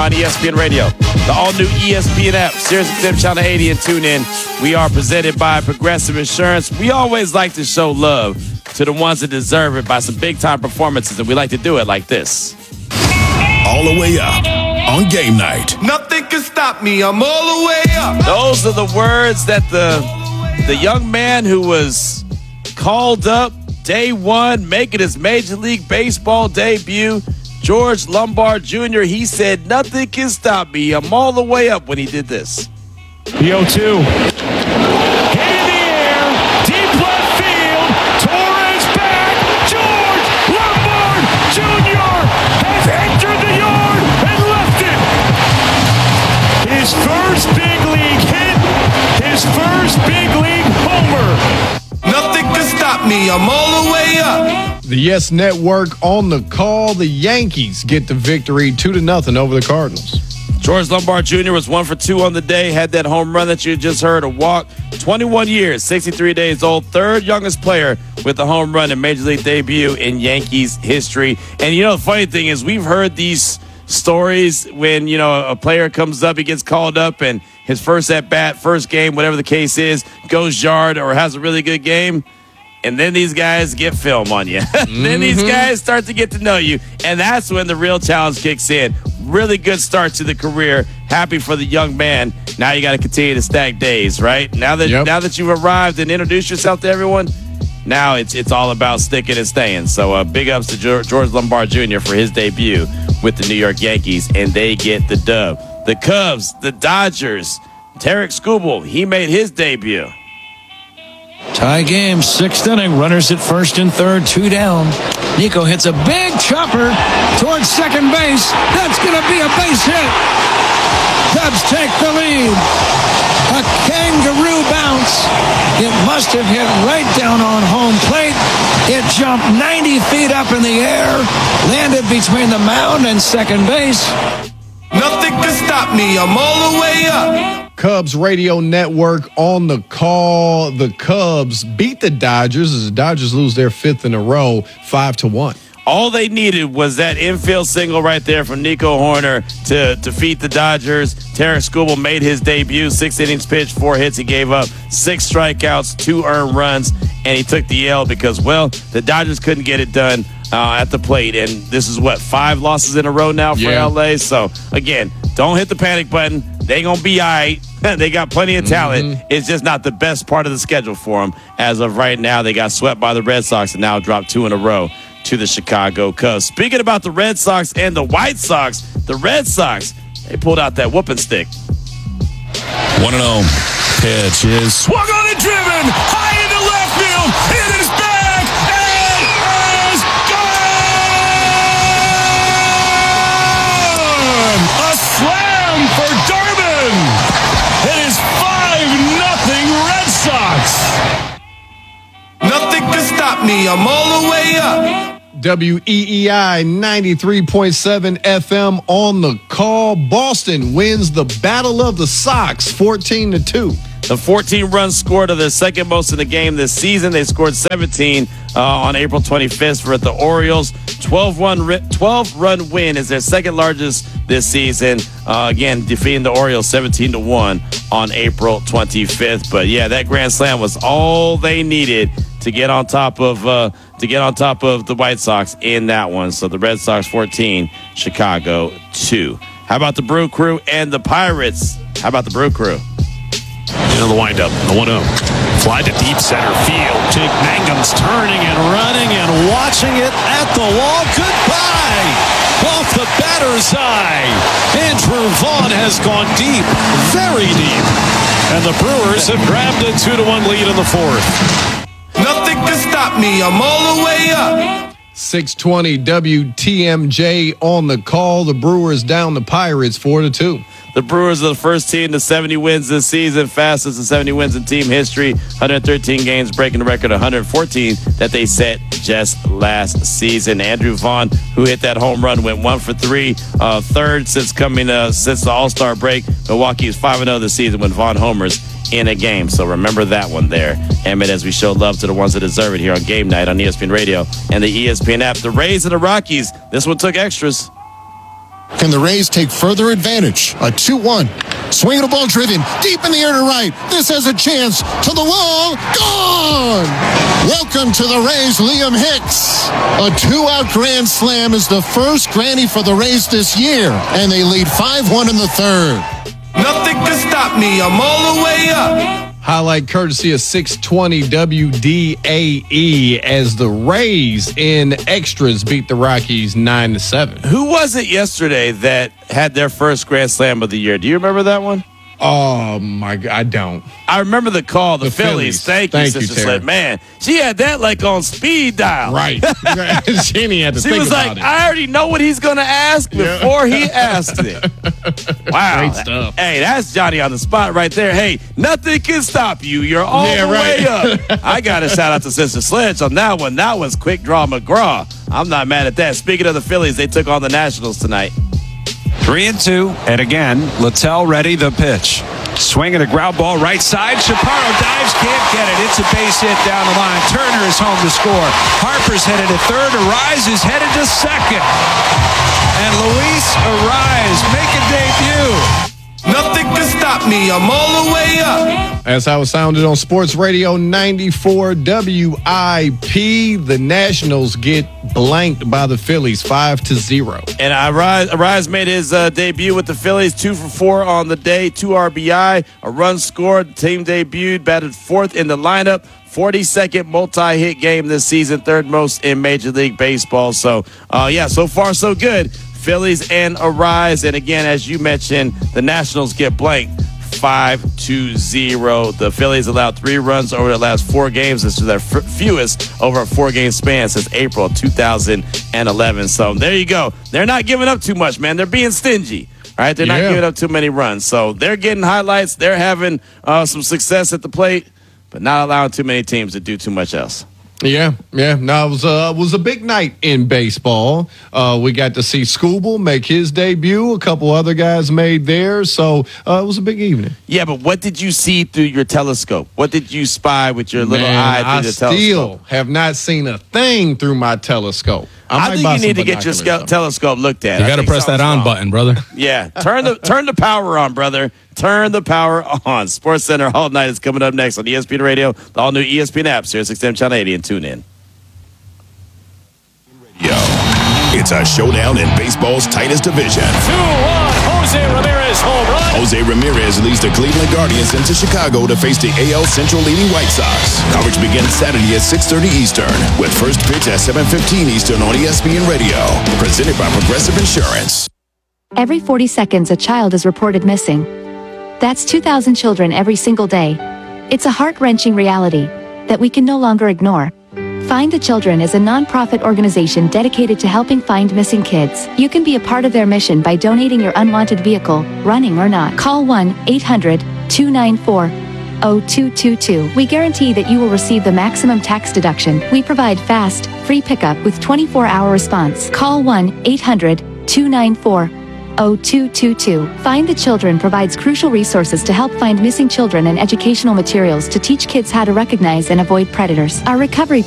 on ESPN Radio, the all-new ESPN app, SiriusXM Channel 80, and tune in. We are presented by Progressive Insurance. We always like to show love to the ones that deserve it by some big-time performances, and we like to do it like this. All the way up on game night. Nothing can stop me. I'm all the way up. Those are the words that the young man who was called up day one, making his Major League Baseball debut, George Lombard Jr., he said, nothing can stop me. I'm all the way up when he did this. The 0-2. Hit in the air. Deep left field. Torres back. George Lombard Jr. has entered the yard and left it. His first big league hit. His first big league homer. Nothing can stop me. I'm all the way up. The Yes Network on the call. The Yankees get the victory 2-0 over the Cardinals. George Lombard Jr. was 1 for 2 on the day, had that home run that you just heard, a walk. 21 years, 63 days old, third youngest player with a home run in Major League debut in Yankees history. And, you know, the funny thing is we've heard these stories when, you know, a player comes up, he gets called up, and his first at-bat, first game, whatever the case is, goes yard or has a really good game. And then these guys get film on you. Then these guys start to get to know you. And that's when the real challenge kicks in. Really good start to the career. Happy for the young man. Now you got to continue to stack days, right? Now that you've arrived and introduced yourself to everyone, now it's all about sticking and staying. So big ups to George Lombard Jr. for his debut with the New York Yankees, and they get the dub. The Cubs, the Dodgers, Tarek Skubal, he made his debut. Tie game, 6th inning. Runners at first and third, 2 down. Nico hits a big chopper towards second base. That's going to be a base hit. Cubs take the lead. A kangaroo bounce. It must have hit right down on home plate. It jumped 90 feet up in the air, landed between the mound and second base. Nothing can stop me. I'm all the way up. Cubs Radio Network on the call. The Cubs beat the Dodgers as the Dodgers lose their 5th in a row, 5-1. All they needed was that infield single right there from Nico Hoerner to defeat the Dodgers. Tarek Skubal made his debut, 6 innings pitched, 4 hits. He gave up 6 strikeouts, 2 earned runs, and he took the L because, well, the Dodgers couldn't get it done at the plate. And this is, 5 losses in a row now for LA. So, again, don't hit the panic button. They going to be all right. They got plenty of talent. It's just not the best part of the schedule for them. As of right now, they got swept by the Red Sox and now dropped 2 in a row to the Chicago Cubs. Speaking about the Red Sox and the White Sox, the Red Sox, they pulled out that whooping stick. 1-0. Pitch is Swung on and driven. High into left field. It is back. It is gone. A slam for Durbin. It is 5-0 Red Sox. Nothing can stop me. I'm all the way up. WEEI 93.7 FM on the call. Boston wins the Battle of the Sox 14-2. The 14 runs scored are the second most in the game this season. They scored 17 on April 25th for the Orioles. 12-run win is their second largest this season. Again, defeating the Orioles 17-1 on April 25th. But yeah, that grand slam was all they needed to get on top of the White Sox in that one. So the Red Sox 14, Chicago 2. How about the Brew Crew and the Pirates? How about the Brew Crew? Into the windup, the 1-0. Fly to deep center field. Jake Mangum's turning and running and watching it at the wall. Goodbye! Off the batter's eye. Andrew Vaughn has gone deep, very deep. And the Brewers have grabbed a 2-1 lead in the 4th. Nothing can stop me. I'm all the way up. 620 WTMJ on the call. The Brewers down the Pirates 4-2. The Brewers are the first team to 70 wins this season, fastest in 70 wins in team history. 113 games, breaking the record of 114 that they set just last season. Andrew Vaughn, who hit that home run, went 1 for 3, third since the All-Star break. Milwaukee is 5-0 this season when Vaughn homers in a game. So remember that one there, Emmett, as we show love to the ones that deserve it here on Game Night on ESPN Radio and the ESPN app. The Rays and the Rockies, this one took extras. Can the Rays take further advantage? A 2-1. Swing of the ball driven deep in the air to right. This has a chance to the wall. Gone! Welcome to the Rays, Liam Hicks. A 2-out grand slam is the first granny for the Rays this year, and they lead 5-1 in the third. Nothing can stop me. I'm all the way up. Highlight courtesy of 620 WDAE as the Rays in extras beat the Rockies 9-7. Who was it yesterday that had their first Grand Slam of the year? Do you remember that one? Oh, my God, I don't. I remember the call, the Phillies. Thank you, Sister Tara. Sled. Man, she had that like on speed dial. Right. Jenny had to She think was about like, it. I already know what he's going to ask before he asked it. Wow. Great stuff. Hey, that's Johnny on the spot right there. Hey, nothing can stop you. You're all the way up. I got to shout out to Sister Sledge on that one. That was quick draw McGraw. I'm not mad at that. Speaking of the Phillies, they took on the Nationals tonight. 3-2, and again, Littell ready, the pitch. Swinging a ground ball right side. Chaparro dives, can't get it. It's a base hit down the line. Turner is home to score. Harper's headed to third. Arise is headed to second. And Luis Arise make a debut. Nothing can stop me. I'm all the way up. That's how it sounded on Sports Radio 94 WIP. The Nationals get blanked by the Phillies 5-0. And Arise made his debut with the Phillies, 2 for 4 on the day, 2 RBI, a run scored. The team debuted, batted fourth in the lineup. 42nd multi-hit game this season, third most in Major League Baseball. So, so far so good. Phillies and Arise. And again, as you mentioned, the Nationals get blanked 5-0. The Phillies allowed 3 runs over the last 4 games. This is their fewest over a 4-game span since April 2011. So there you go. They're not giving up too much, man. They're being stingy. All right, they're not giving up too many runs. So they're getting highlights. They're having some success at the plate, but not allowing too many teams to do too much else. Yeah. No, it was a big night in baseball. We got to see Scooble make his debut. A couple other guys made theirs. So it was a big evening. Yeah, but what did you see through your telescope? What did you spy with your little eye through the telescope? I still have not seen a thing through my telescope. I think you need to get your telescope looked at. You got to press that on button, brother. Yeah, turn the power on, brother. Turn the power on. Sports Center All Night is coming up next on ESPN Radio, the all-new ESPN app, Sirius XM Channel 80, and tune in. It's a showdown in baseball's tightest division. 2-1, Jose Ramirez home run. Jose Ramirez leads the Cleveland Guardians into Chicago to face the AL Central leading White Sox. Coverage begins Saturday at 6:30 Eastern with first pitch at 7:15 Eastern on ESPN Radio. Presented by Progressive Insurance. Every 40 seconds, a child is reported missing. That's 2,000 children every single day. It's a heart-wrenching reality that we can no longer ignore. Find the Children is a non-profit organization dedicated to helping find missing kids. You can be a part of their mission by donating your unwanted vehicle, running or not. Call 1-800-294-0222. We guarantee that you will receive the maximum tax deduction. We provide fast, free pickup with 24-hour response. Call 1-800-294-0222. Find the Children provides crucial resources to help find missing children and educational materials to teach kids how to recognize and avoid predators. Our recovery